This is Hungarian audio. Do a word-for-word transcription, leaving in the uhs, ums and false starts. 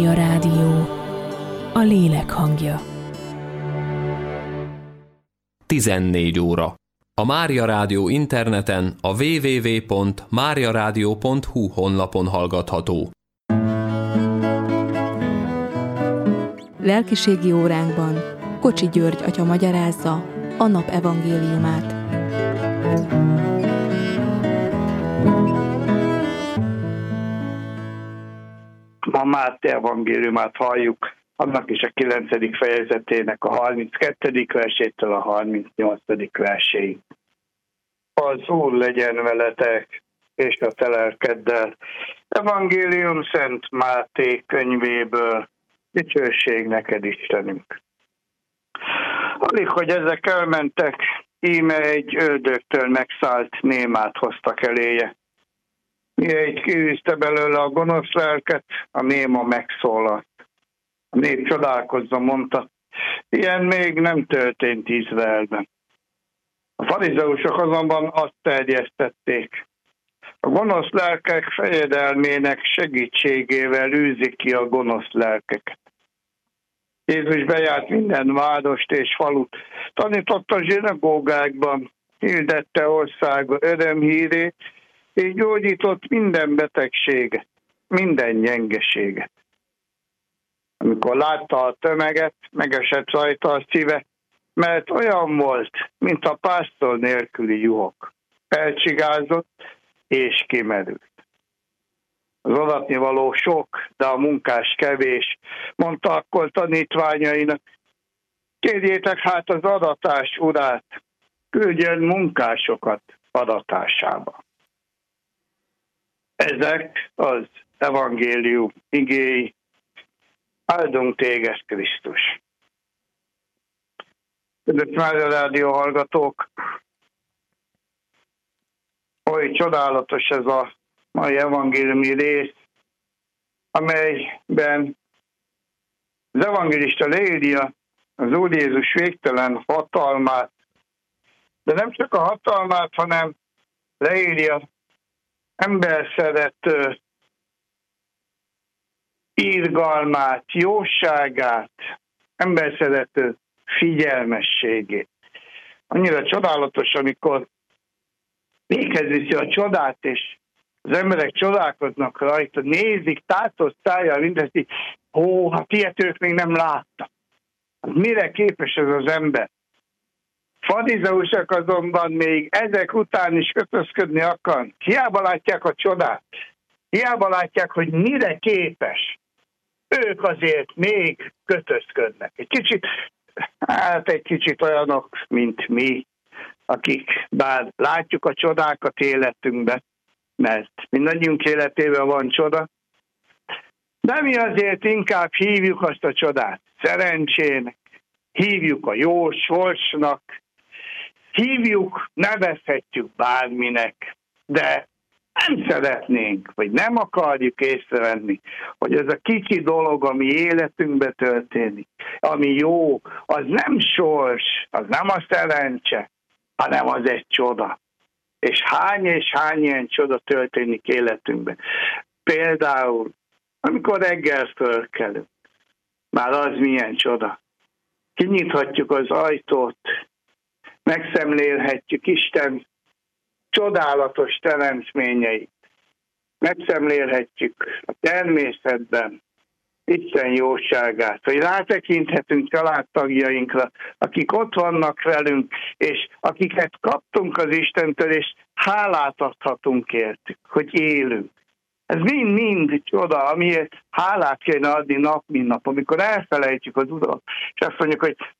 Mária Rádió, a lélek hangja. tizennégy óra. A Mária Rádió interneten a double-u double-u double-u pont mária rádió pont hu honlapon hallgatható. Lelkiségi óránkban Kocsi György atya magyarázza a nap evangéliumát. Ma Máté evangéliumát halljuk, annak is a kilencedik fejezetének a harminckettedik versétől a harmincnyolcadik verséig. Az Úr legyen veletek, és a te lelkeddel. Evangélium Szent Máté könyvéből. Dicsőség neked, Istenünk! Alig, hogy ezek elmentek, íme egy ördögtől megszállt némát hoztak eléje. Mihelyt kiűzte belőle a gonosz lelket, a néma megszólalt. A nép csodálkozva mondta, ilyen még nem történt Izraelben. A farizeusok azonban azt terjesztették. A gonosz lelkek fejedelmének segítségével űzik ki a gonosz lelkeket. Jézus bejárt minden várost és falut, tanította a zsinagógákban, hirdette országa örömhírét, és gyógyított minden betegséget, minden gyengeséget. Amikor látta a tömeget, megesett rajta a szíve, mert olyan volt, mint a pásztor nélküli juhok. Elcsigázott és kimerült. Az adatnivaló sok, de a munkás kevés, mondta akkor tanítványainak. Kérjétek hát az adatás urát, küldjön munkásokat adatásába. Ezek az evangélium igéi. Áldunk téged, Krisztus! Kedves Mária Rádió hallgatók! Oly csodálatos ez a mai evangéliumi rész, amelyben az evangélista leírja az Úr Jézus végtelen hatalmát, de nem csak a hatalmát, hanem leírja emberszerető irgalmát, jóságát, emberszerető figyelmességét. Annyira csodálatos, amikor véghez viszi a csodát, és az emberek csodálkoznak rajta, nézik, tátott szájjal mindezt, így, ó, hát ilyet ők még nem láttak. Mire képes ez az ember? Farizeusok azonban még ezek után is kötözködni akar. Hiába látják a csodát. Hiába látják, hogy mire képes. Ők azért még kötözködnek. Egy kicsit, hát egy kicsit olyanok, mint mi, akik bár látjuk a csodákat életünkben, mert mindannyiunk életében van csoda, de mi azért inkább hívjuk azt a csodát szerencsének, hívjuk a jó sorsnak, hívjuk, nevezhetjük bárminek, de nem szeretnénk, vagy nem akarjuk észrevenni, hogy ez a kicsi dolog, ami életünkben történik, ami jó, az nem sors, az nem a szerencse, hanem az egy csoda. És hány és hány ilyen csoda történik életünkben. Például, amikor reggel fölkelünk, már az milyen csoda. Kinyithatjuk az ajtót, megszemlélhetjük Isten csodálatos teremtményeit. Megszemlélhetjük a természetben Isten jóságát, hogy rátekinthetünk családtagjainkra, akik ott vannak velünk, és akiket kaptunk az Istentől, és hálát adhatunk értük, hogy élünk. Ez mind-mind csoda, amiért hálát kéne adni nap, mint nap, amikor elfelejtjük az Urat, és azt mondjuk, hogy